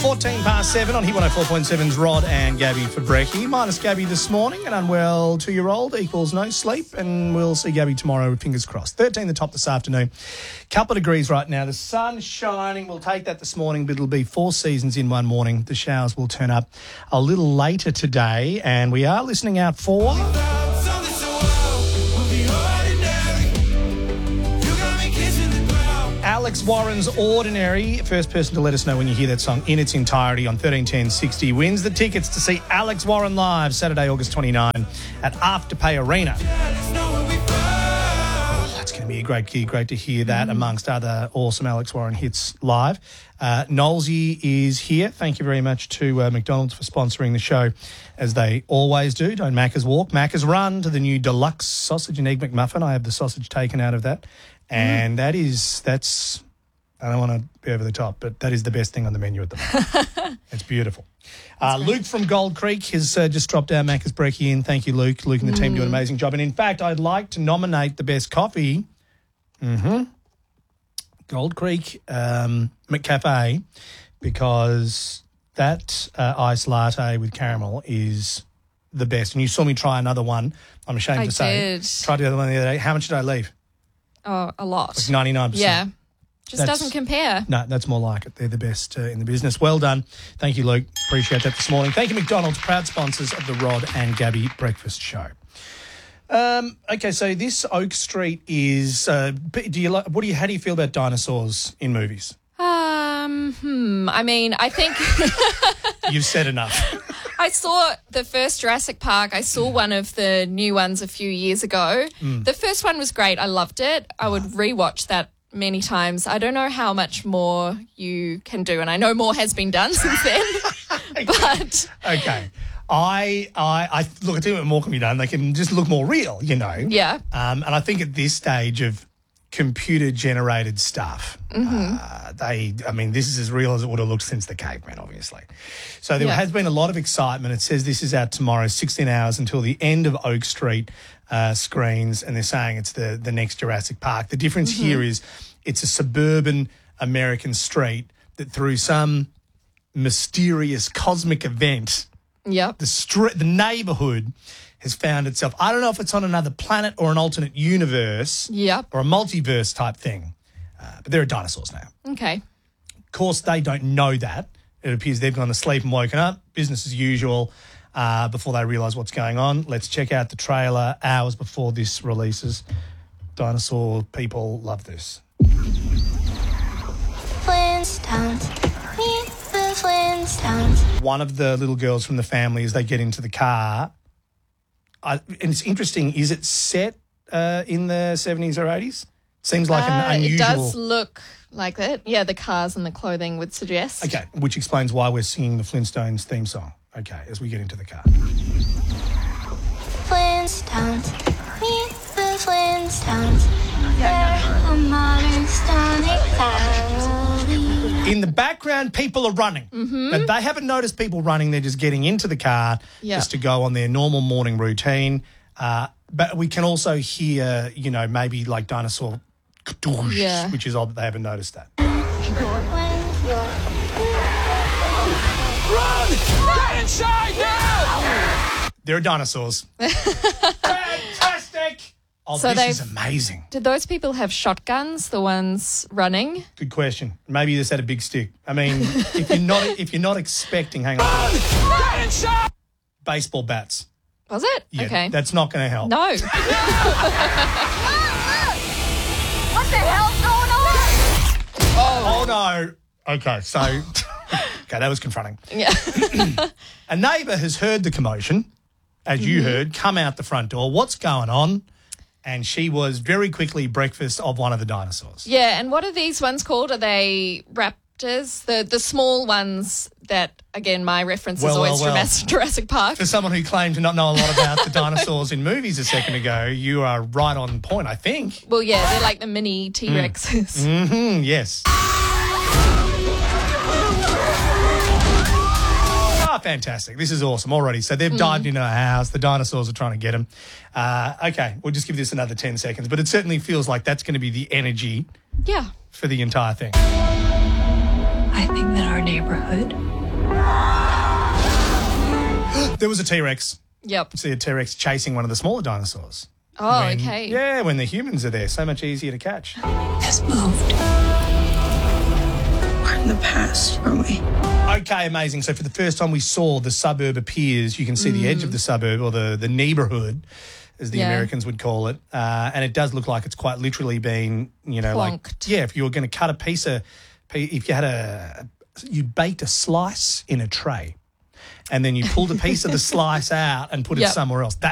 14 past 7 on Hit 104.7's Rod and Gabby for brekkie. Minus Gabby this morning, an unwell 2-year-old equals no sleep, and we'll see Gabby tomorrow, fingers crossed. 13 the top this afternoon. Couple of degrees right now. The sun's shining. We'll take that this morning, but it'll be 4 seasons in one morning. The showers will turn up a little later today, and we are listening out for... Alex Warren's Ordinary. First person to let us know when you hear that song in its entirety on 131060 wins the tickets to see Alex Warren live Saturday, August 29 at Afterpay Arena. That's going to be a great gig. Great to hear that amongst other awesome Alex Warren hits live. Nolsey is here. Thank you very much to McDonald's for sponsoring the show, as they always do. Don't Macca's walk, Macca's run to the new deluxe sausage and egg McMuffin. I have the sausage taken out of that. And that's, I don't want to be over the top, but that is the best thing on the menu at the moment. It's beautiful. Luke from Gold Creek has just dropped our Macca's brekkie in. Thank you, Luke. Luke and the team do an amazing job. And in fact, I'd like to nominate the best coffee. Gold Creek McCafe, because that iced latte with caramel is the best. And you saw me try another one, I'm ashamed to say. Tried the other one the other day. How much did I leave? Oh, a lot. Like 99%. Yeah. Doesn't compare. No, that's more like it. They're the best in the business. Well done. Thank you, Luke. Appreciate that this morning. Thank you, McDonald's, proud sponsors of the Rod and Gabby Breakfast Show. Okay, so this Oak Street is. How do you feel about dinosaurs in movies? I mean, I think You've said enough. I saw the first Jurassic Park. I saw one of the new ones a few years ago. The first one was great. I loved it. I would rewatch that many times. I don't know how much more you can do, and I know more has been done since then. But okay, I look. I tell you what more can be done. They can just look more real, you know. Yeah. And I think at this stage of computer-generated stuff, this is as real as it would have looked since the caveman, obviously. So there has been a lot of excitement. It says this is out tomorrow, 16 hours until the end of Oak Street screens, and they're saying it's the next Jurassic Park. The difference here is it's a suburban American street that through some mysterious cosmic event, the neighbourhood has found itself, I don't know if it's on another planet or an alternate universe or a multiverse type thing, but there are dinosaurs now. Okay. Of course, they don't know that. It appears they've gone to sleep and woken up, business as usual, before they realise what's going on. Let's check out the trailer hours before this releases. Dinosaur people love this. Flintstones, meet the Flintstones. One of the little girls from the family, as they get into the car, and it's interesting, is it set in the 70s or 80s? Seems like an unusual... It does look like that. Yeah, the cars and the clothing would suggest. Okay, which explains why we're singing the Flintstones theme song. Okay, as we get into the car. Flintstones, meet the Flintstones. They're a modern sonic family. In the background, people are running. But they haven't noticed people running. They're just getting into the car just to go on their normal morning routine. But we can also hear, maybe like dinosaur, which is odd that they haven't noticed that. Run! Get inside now! There are dinosaurs. Fantastic! Oh, So this is amazing. Did those people have shotguns, the ones running? Good question. Maybe you just had a big stick. I mean, if you're not expecting, hang on, Get inside! baseball bats. Was it? Yeah, Okay. that's not going to help. No. What the hell's going on? Oh no. Okay, so okay, that was confronting. Yeah. A neighbour has heard the commotion, as you heard, come out the front door. What's going on? And she was very quickly breakfast of one of the dinosaurs. Yeah, and what are these ones called? Are they raptors? The small ones that, again, my reference is always Jurassic Park. For someone who claimed to not know a lot about the dinosaurs in movies a second ago, you are right on point, I think. Well, yeah, they're like the mini T-Rexes. Yes. Fantastic. This is awesome already. So they've dived into our house. The dinosaurs are trying to get them. Okay, we'll just give this another 10 seconds. But it certainly feels like that's going to be the energy Yeah. for the entire thing. I think that our neighborhood. There was a T-Rex. Yep. See a T-Rex chasing one of the smaller dinosaurs. Oh, When- okay. Yeah, when the humans are there, so much easier to catch. Has moved. We're in the past, aren't we? Okay, amazing. So for the first time we saw the suburb appears, you can see the edge of the suburb or the neighbourhood, as the Yeah. Americans would call it. And it does look like it's quite literally been, Plonked. if you were going to cut a piece of, if you had you baked a slice in a tray and then you pulled a piece of the slice out and put it Yep. somewhere else.